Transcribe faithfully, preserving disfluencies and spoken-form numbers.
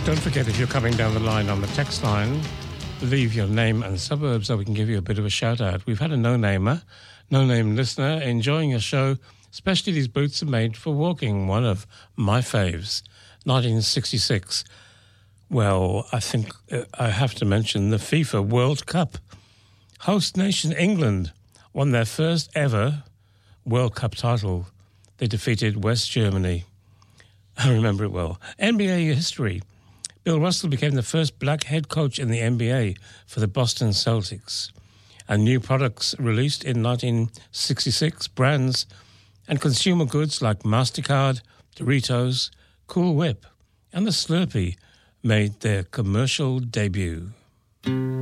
Don't forget, if you're coming down the line on the text line, leave your name and suburb so we can give you a bit of a shout-out. We've had a no-namer, no-name listener enjoying your show, especially these boots are made for walking, one of my faves, nineteen sixty-six. Well, I think I have to mention the FIFA World Cup. Host nation England won their first ever World Cup title. They defeated West Germany. I remember it well. N B A history. Bill Russell became the first black head coach in the N B A for the Boston Celtics. And new products released in nineteen sixty-six, brands and consumer goods like MasterCard, Doritos, Cool Whip, and the Slurpee made their commercial debut.